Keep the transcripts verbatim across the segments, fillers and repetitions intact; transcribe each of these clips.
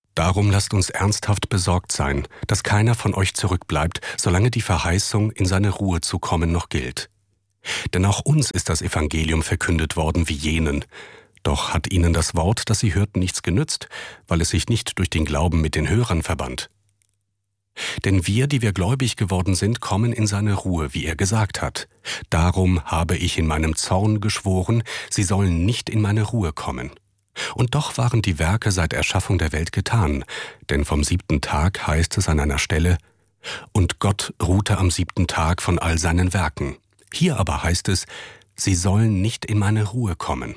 Darum lasst uns ernsthaft besorgt sein, dass keiner von euch zurückbleibt, solange die Verheißung, in seine Ruhe zu kommen, noch gilt. Denn auch uns ist das Evangelium verkündet worden wie jenen. Doch hat ihnen das Wort, das sie hörten, nichts genützt, weil es sich nicht durch den Glauben mit den Hörern verband. Denn wir, die wir gläubig geworden sind, kommen in seine Ruhe, wie er gesagt hat. Darum habe ich in meinem Zorn geschworen, sie sollen nicht in meine Ruhe kommen. Und doch waren die Werke seit Erschaffung der Welt getan, denn vom siebten Tag heißt es an einer Stelle, und Gott ruhte am siebten Tag von all seinen Werken. Hier aber heißt es, sie sollen nicht in meine Ruhe kommen.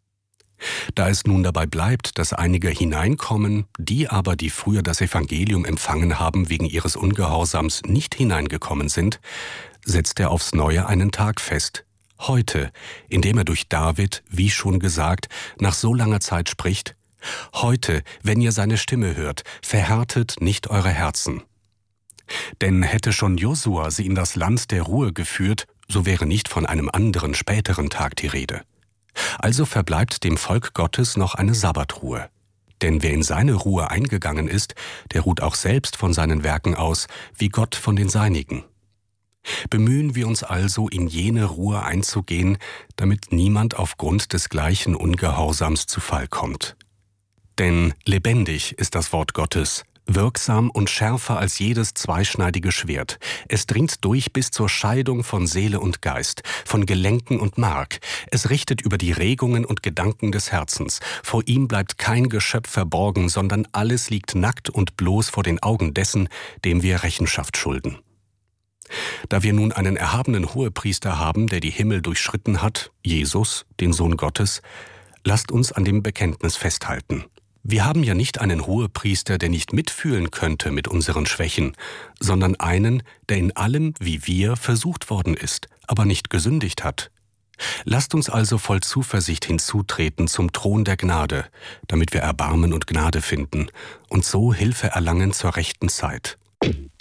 Da es nun dabei bleibt, dass einige hineinkommen, die aber, die früher das Evangelium empfangen haben, wegen ihres Ungehorsams nicht hineingekommen sind, setzt er aufs Neue einen Tag fest, heute, indem er durch David, wie schon gesagt, nach so langer Zeit spricht, heute, wenn ihr seine Stimme hört, verhärtet nicht eure Herzen. Denn hätte schon Josua sie in das Land der Ruhe geführt, so wäre nicht von einem anderen, späteren Tag die Rede. Also verbleibt dem Volk Gottes noch eine Sabbatruhe. Denn wer in seine Ruhe eingegangen ist, der ruht auch selbst von seinen Werken aus, wie Gott von den seinigen. Bemühen wir uns also, in jene Ruhe einzugehen, damit niemand aufgrund des gleichen Ungehorsams zu Fall kommt. Denn lebendig ist das Wort Gottes, wirksam und schärfer als jedes zweischneidige Schwert. Es dringt durch bis zur Scheidung von Seele und Geist, von Gelenken und Mark. Es richtet über die Regungen und Gedanken des Herzens. Vor ihm bleibt kein Geschöpf verborgen, sondern alles liegt nackt und bloß vor den Augen dessen, dem wir Rechenschaft schulden. Da wir nun einen erhabenen Hohepriester haben, der die Himmel durchschritten hat, Jesus, den Sohn Gottes, lasst uns an dem Bekenntnis festhalten. Wir haben ja nicht einen Hohepriester, der nicht mitfühlen könnte mit unseren Schwächen, sondern einen, der in allem, wie wir, versucht worden ist, aber nicht gesündigt hat. Lasst uns also voll Zuversicht hinzutreten zum Thron der Gnade, damit wir Erbarmen und Gnade finden und so Hilfe erlangen zur rechten Zeit.